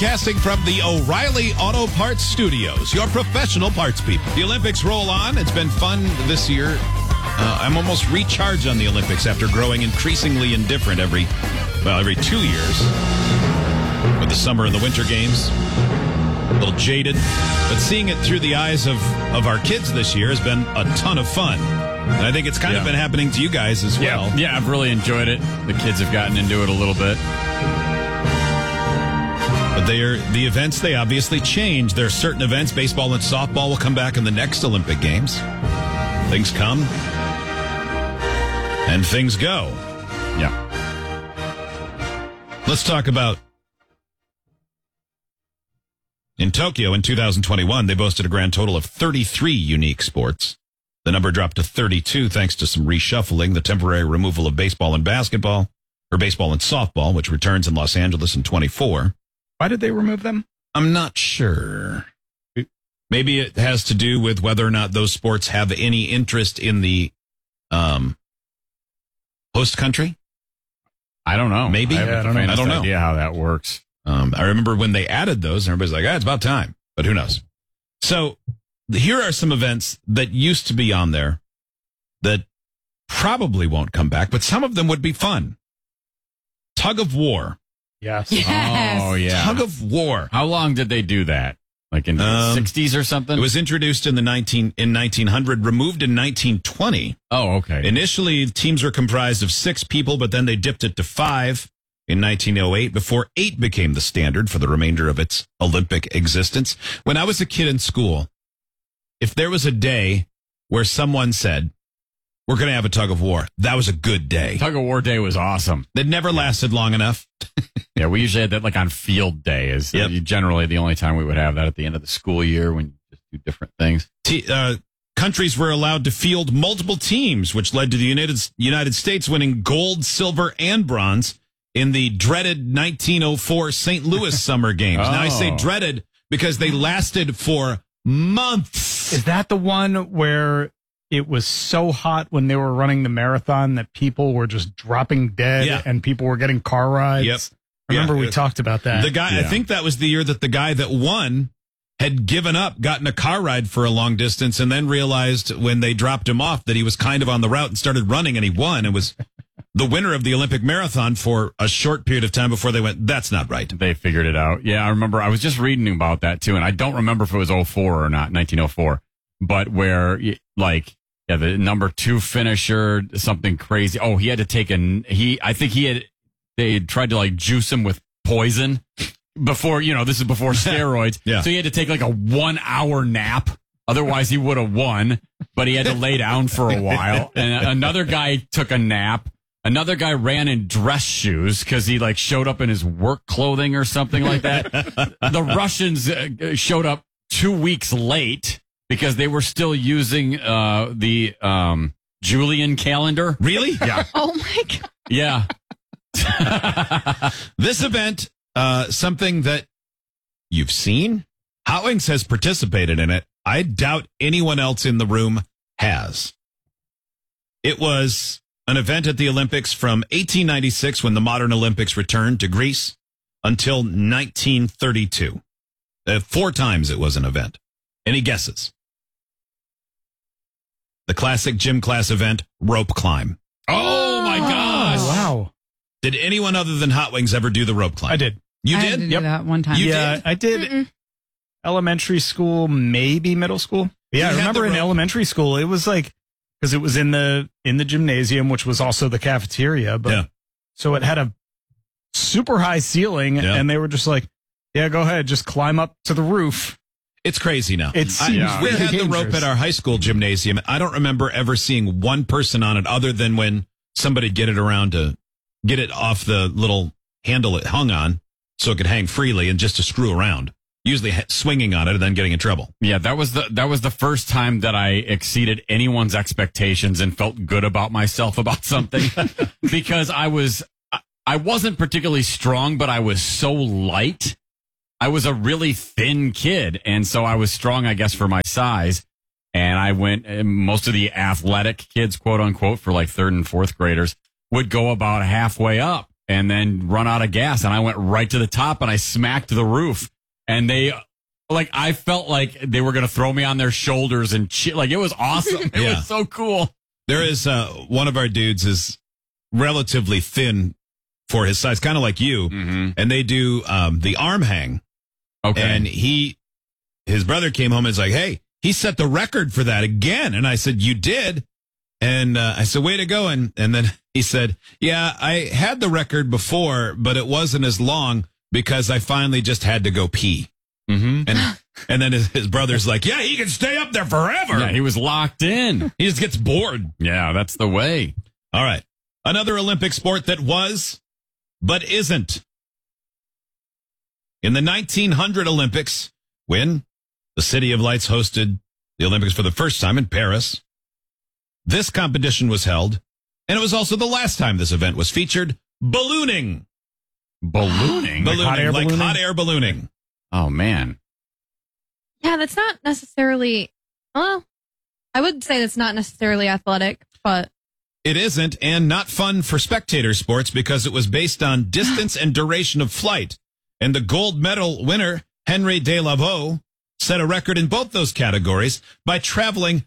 Broadcasting from the O'Reilly Auto Parts Studios, your professional parts people. The Olympics roll on. It's been fun this year. I'm almost recharged on the Olympics after growing increasingly indifferent every 2 years. With the summer and the winter games, a little jaded. But seeing it through the eyes of our kids this year has been a ton of fun. And I think it's kind of been happening to you guys as well. Yeah, I've really enjoyed it. The kids have gotten into it a little bit. But the events, they obviously change. There are certain events. Baseball and softball will come back in the next Olympic Games. Things come and things go. Yeah. Let's talk about in Tokyo in 2021, they boasted a grand total of 33 unique sports. The number dropped to 32 thanks to some reshuffling, the temporary removal of baseball and basketball, or baseball and softball, which returns in Los Angeles in 24. Why did they remove them? I'm not sure. Maybe it has to do with whether or not those sports have any interest in the host country. I don't know. Maybe. I don't know. Idea how that works. I remember when they added those, and everybody's like, it's about time. But who knows? So here are some events that used to be on there that probably won't come back, but some of them would be fun. Tug of war. Yes. Oh, yeah. Tug of war. How long did they do that? Like in the 60s or something? It was introduced in 1900, removed in 1920. Oh, okay. Initially, teams were comprised of 6 people, but then they dipped it to 5 in 1908 before 8 became the standard for the remainder of its Olympic existence. When I was a kid in school, if there was a day where someone said, we're going to have a tug of war, that was a good day. Tug of war day was awesome. That never lasted long enough. Yeah, we usually had that like on field day is generally the only time we would have that at the end of the school year when you just do different things. Countries were allowed to field multiple teams, which led to the United States winning gold, silver, and bronze in the dreaded 1904 St. Louis Summer Games. Now, I say dreaded because they lasted for months. Is that the one where it was so hot when they were running the marathon that people were just dropping dead and people were getting car rides? Yep. Remember we talked about that. The guy, I think that was the year that the guy that won had given up, gotten a car ride for a long distance, and then realized when they dropped him off that he was kind of on the route and started running, and he won and was the winner of the Olympic marathon for a short period of time before they went, that's not right. They figured it out. Yeah, I remember. I was just reading about that, too, and I don't remember if it was 04 or not, 1904, but where, like, the number 2 finisher, something crazy. Oh, he had to take they tried to like juice him with poison before, this is before steroids. So he had to take like a 1 hour nap. Otherwise he would have won, but he had to lay down for a while. And another guy took a nap. Another guy ran in dress shoes because he like showed up in his work clothing or something like that. The Russians showed up 2 weeks late because they were still using the Julian calendar. Really? Yeah. Oh my God. Yeah. This event, something that you've seen. Hot Wings has participated in it. I doubt anyone else in the room has. It was an event at the Olympics from 1896 when the modern Olympics returned to Greece until 1932. 4 times it was an event. Any guesses? The classic gym class event, rope climb. Oh my gosh. Wow. Did anyone other than Hot Wings ever do the rope climb? I did. You I did? had to do that one time. You did? I did. Elementary school, maybe middle school. Yeah, I remember in elementary school, it was like, because it was in the gymnasium, which was also the cafeteria. But so it had a super high ceiling, and they were just like, yeah, go ahead, just climb up to the roof. It's crazy now. It seems we had dangerous. the rope at our high school gymnasium. I don't remember ever seeing one person on it other than when somebody get it around to get it off the little handle it hung on so it could hang freely and just to screw around. Usually swinging on it and then getting in trouble. Yeah, that was the first time that I exceeded anyone's expectations and felt good about myself about something because I wasn't particularly strong, but I was so light. I was a really thin kid, and so I was strong, I guess, for my size. And I went, most of the athletic kids, quote unquote, for like 3rd and 4th graders would go about halfway up. and then run out of gas. And I went right to the top and I smacked the roof. And I felt like they were going to throw me on their shoulders and it was awesome. It was so cool. There is one of our dudes is relatively thin for his size, kind of like you. Mm-hmm. And they do the arm hang. Okay. And his brother came home and was like, hey, he set the record for that again. And I said, you did? And I said, way to go. And then he said, yeah, I had the record before, but it wasn't as long because I finally just had to go pee. Mm-hmm. And then his brother's like, yeah, he can stay up there forever. Yeah, he was locked in. He just gets bored. Yeah, that's the way. All right. Another Olympic sport that was, but isn't. In the 1900 Olympics, when the City of Lights hosted the Olympics for the first time in Paris, this competition was held, and it was also the last time this event was featured, ballooning. Ballooning? Like hot air ballooning. Oh, man. Yeah, that's not necessarily, well, I would say that's not necessarily athletic, but. It isn't, and not fun for spectator sports because it was based on distance and duration of flight. And the gold medal winner, Henry Delavaux, set a record in both those categories by traveling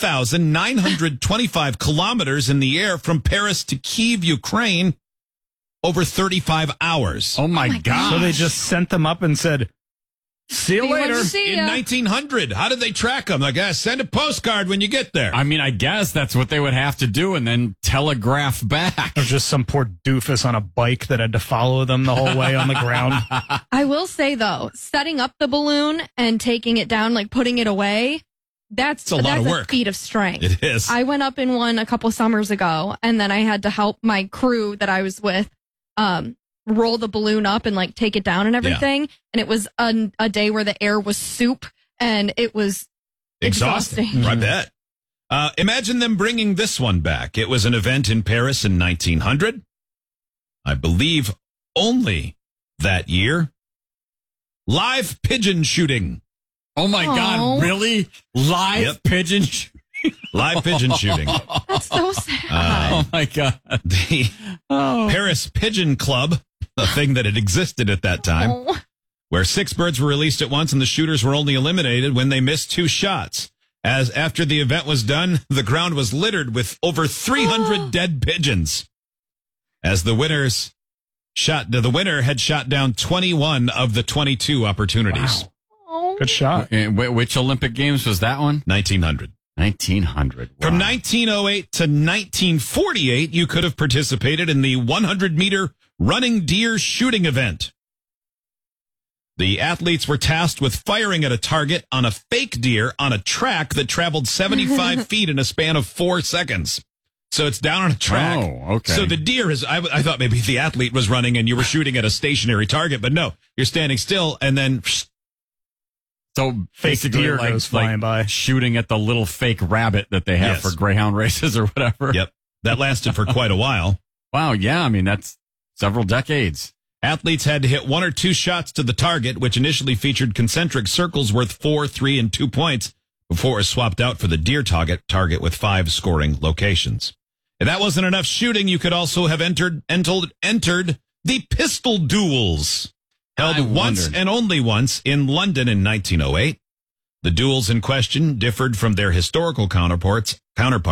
1,925 kilometers in the air from Paris to Kyiv, Ukraine, over 35 hours. Oh, my God. So they just sent them up and said, see you later. In 1900, how did they track them? Like, send a postcard when you get there. I mean, I guess that's what they would have to do and then telegraph back. Or just some poor doofus on a bike that had to follow them the whole way on the ground. I will say, though, setting up the balloon and taking it down, like putting it away, that's a lot of work. A feat of strength. It is. I went up in one a couple summers ago, and then I had to help my crew that I was with roll the balloon up and like take it down and everything. Yeah. And it was a day where the air was soup and it was exhausting. I bet. Imagine them bringing this one back. It was an event in Paris in 1900. I believe only that year. Live pigeon shooting. Oh my God. Really? Live pigeon shooting? Live pigeon shooting. That's so sad. Oh my God. The Paris Pigeon Club, a thing that had existed at that time, where 6 birds were released at once and the shooters were only eliminated when they missed 2 shots. As after the event was done, the ground was littered with over 300 dead pigeons. As the winner had shot down 21 of the 22 opportunities. Wow. Good shot. Which Olympic Games was that one? 1900. 1900. Wow. From 1908 to 1948, you could have participated in the 100-meter running deer shooting event. The athletes were tasked with firing at a target on a fake deer on a track that traveled 75 feet in a span of 4 seconds. So it's down on a track. Oh, okay. So the deer is, I thought maybe the athlete was running and you were shooting at a stationary target, but no, you're standing still and then... So basically, deer goes flying by, shooting at the little fake rabbit that they have for greyhound races or whatever. Yep, that lasted for quite a while. Wow, yeah, I mean that's several decades. Athletes had to hit 1 or 2 shots to the target, which initially featured concentric circles worth 4, 3, and 2 points, before it was swapped out for the deer target with 5 scoring locations. If that wasn't enough shooting, you could also have entered the pistol duels. Held once and only once in London in 1908. The duels in question differed from their historical counterparts,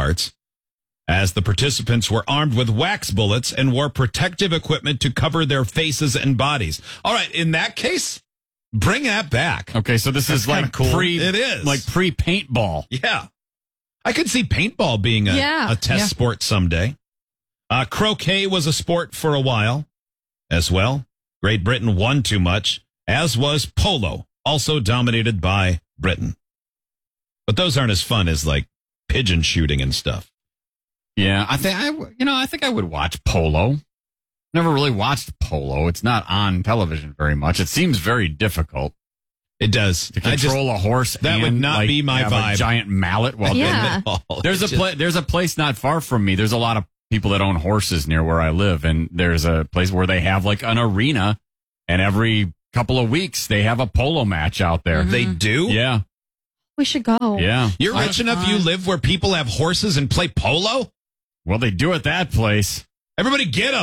as the participants were armed with wax bullets and wore protective equipment to cover their faces and bodies. All right, in that case, bring that back. Okay, so this is like cool. It is. Like pre-paintball. Yeah. I could see paintball being a test sport someday. Croquet was a sport for a while as well. Great Britain won too much, as was polo, also dominated by Britain. But those aren't as fun as like pigeon shooting and stuff. Yeah, I think I would watch polo. Never really watched polo. It's not on television very much. It seems very difficult. It does. To control a horse. That would not be my vibe. A giant mallet while doing it. There's a place not far from me. There's a lot of people that own horses near where I live, and there's a place where they have like an arena, and every couple of weeks they have a polo match out there. Mm-hmm. They do? Yeah. We should go. Yeah. You're rich enough you live where people have horses and play polo? Well, they do at that place. Everybody get them.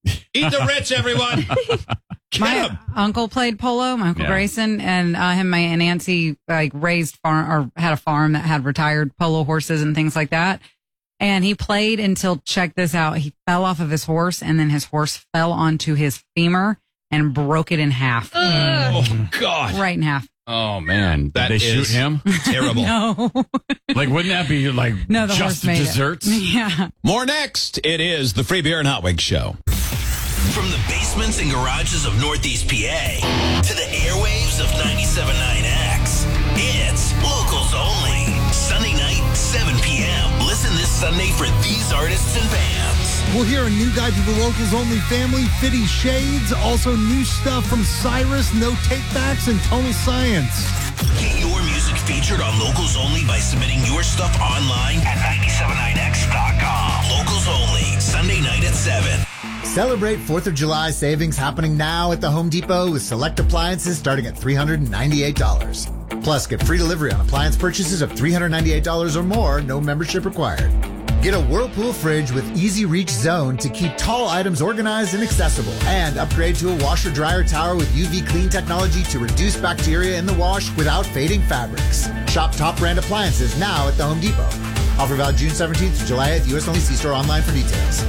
Eat the rich, everyone. My uncle played polo, my Uncle Grayson, and him and my Nancy raised farm or had a farm that had retired polo horses and things like that. And he played until, check this out, he fell off of his horse, and then his horse fell onto his femur and broke it in half. Oh, God. Right in half. Oh, man. Did they shoot him? Terrible. No. Wouldn't that be the just the desserts? Yeah. More next. It is the Free Beer and Hot Wings Show. From the basements and garages of Northeast PA to the airwaves of 97.9X, it's Locals Only. Sunday night, 7 p.m. Listen this Sunday for these artists and bands. We'll hear a new guy to the Locals Only family, 50 Shades. Also new stuff from Cyrus, No Takebacks, and Tonal Science. Get your music featured on Locals Only by submitting your stuff online at 979x.com. Locals Only, Sunday night at 7. Celebrate 4th of July savings happening now at the Home Depot with select appliances starting at $398. Plus, get free delivery on appliance purchases of $398 or more, no membership required. Get a Whirlpool fridge with Easy Reach Zone to keep tall items organized and accessible. And upgrade to a washer-dryer tower with UV clean technology to reduce bacteria in the wash without fading fabrics. Shop top brand appliances now at the Home Depot. Offer valid June 17th to July 8th. U.S. only. See store online for details.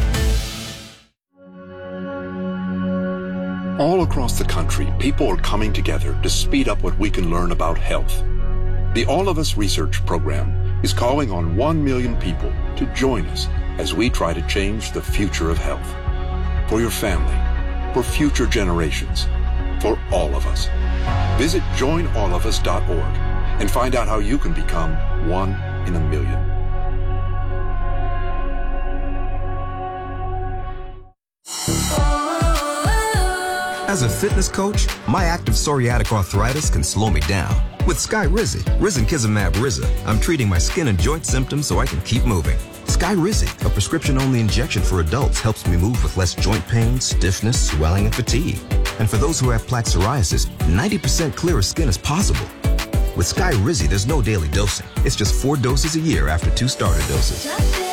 All across the country, people are coming together to speed up what we can learn about health. The All of Us Research Program is calling on 1 million people to join us as we try to change the future of health. For your family, for future generations, for all of us. Visit joinallofus.org and find out how you can become 1 in a million. As a fitness coach, my active psoriatic arthritis can slow me down. With Skyrizi, risankizumab Riza, I'm treating my skin and joint symptoms so I can keep moving. Skyrizi, a prescription-only injection for adults, helps me move with less joint pain, stiffness, swelling, and fatigue. And for those who have plaque psoriasis, 90% clearer skin is possible. With Skyrizi, there's no daily dosing. It's just 4 doses a year after 2 starter doses.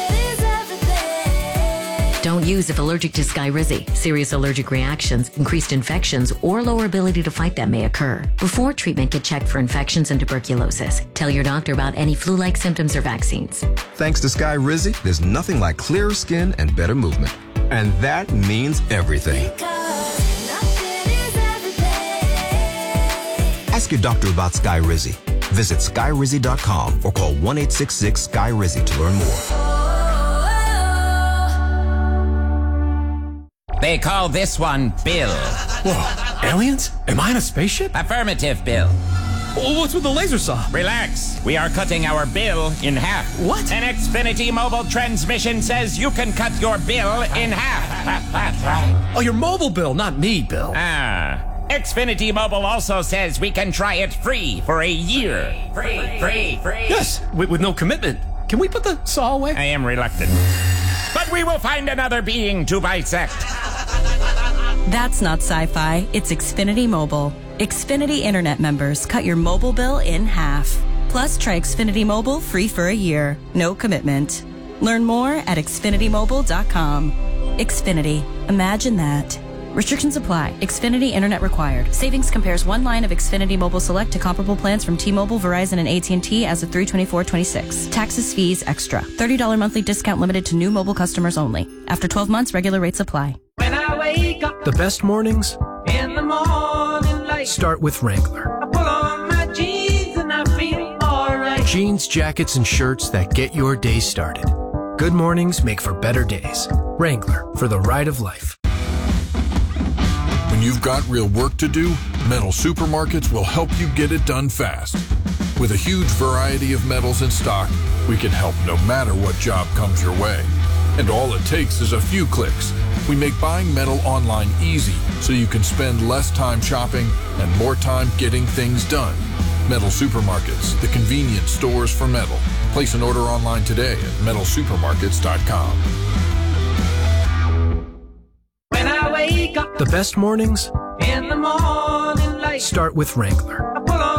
Don't use if allergic to Skyrizi. Serious allergic reactions, increased infections, or lower ability to fight them may occur. Before treatment, get checked for infections and tuberculosis. Tell your doctor about any flu-like symptoms or vaccines. Thanks to Skyrizi, there's nothing like clearer skin and better movement. And that means everything. Ask your doctor about Skyrizi. Visit Skyrizi.com or call 1-866-SKY-RIZI to learn more. They call this one Bill. Whoa, aliens? Am I in a spaceship? Affirmative, Bill. What's with the laser saw? Relax. We are cutting our bill in half. What? An Xfinity mobile transmission says you can cut your bill in half. Oh, your mobile bill, not me, Bill. Xfinity Mobile also says we can try it free for a year. Free. Yes, with no commitment. Can we put the saw away? I am reluctant. But we will find another being to bisect. That's not sci-fi. It's Xfinity Mobile. Xfinity Internet members cut your mobile bill in half. Plus, try Xfinity Mobile free for a year. No commitment. Learn more at xfinitymobile.com. Xfinity. Imagine that. Restrictions apply. Xfinity Internet required. Savings compares one line of Xfinity Mobile Select to comparable plans from T-Mobile, Verizon, and AT&T as of 3/24/26. Taxes, fees, extra. $30 monthly discount limited to new mobile customers only. After 12 months, regular rates apply. When I wake up, the best mornings in the morning light, start with Wrangler. I pull on my jeans and I feel alright. Jeans, jackets, and shirts that get your day started. Good mornings make for better days. Wrangler, for the ride of life. When you've got real work to do, Metal Supermarkets will help you get it done fast. With a huge variety of metals in stock, we can help no matter what job comes your way. And all it takes is a few clicks. We make buying metal online easy so you can spend less time shopping and more time getting things done. Metal Supermarkets, the convenience stores for metal. Place an order online today at metalsupermarkets.com. When I wake up, the best mornings in the morning light, start with Wrangler.